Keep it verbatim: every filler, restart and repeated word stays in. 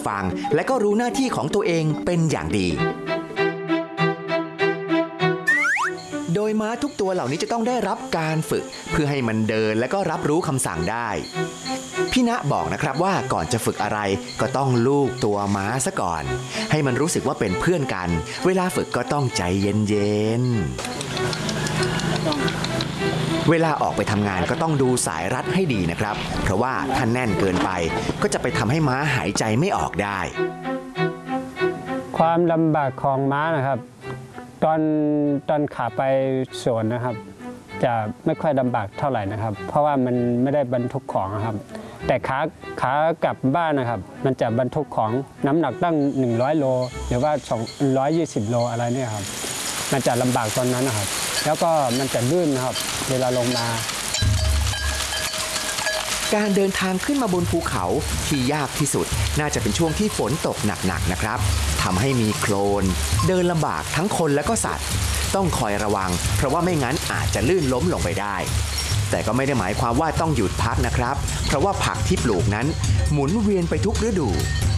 ฟังและก็รู้หน้าที่ของตัวเองเป็นอย่างดีโดยม้าทุกตัวเหล่านี้จะต้องได้รับการฝึกเพื่อให้มันเดินและก็รับรู้คำสั่งได้พี่ณบอกนะครับว่าก่อนจะฝึกอะไรก็ต้องลูบตัวม้าซะก่อนให้มันรู้สึกว่าเป็นเพื่อนกันเวลาฝึกก็ต้องใจเย็นๆเวลาออกไปทำงานก็ต้องดูสายรัดให้ดีนะครับเพราะว่าถ้าแน่นเกินไปก็จะไปทำให้ม้าหายใจไม่ออกได้ความลำบากของม้านะครับตอนตอนขาไปสวนนะครับจะไม่ค่อยลำบากเท่าไหร่นะครับเพราะว่ามันไม่ได้บรรทุกของครับแต่ขาขากลับบ้านนะครับมันจะบรรทุกของน้ำหนักตั้งหนึ่งร้อยโลหรือว่าสองร้อยยี่สิบโลอะไรเนี่ยครับมันจะลำบากตอนนั้นนะครับแล้วก็มันจะลื่นนะครับเวลาลงมาการเดินทางขึ้นมาบนภูเขาที่ยากที่สุดน่าจะเป็นช่วงที่ฝนตกหนักๆนะครับทำให้มีโคลนเดินลำบากทั้งคนและก็สัตว์ต้องคอยระวังเพราะว่าไม่งั้นอาจจะลื่นล้มลงไปได้แต่ก็ไม่ได้หมายความว่าต้องหยุดพักนะครับเพราะว่าผักที่ปลูกนั้นหมุนเวียนไปทุกฤดู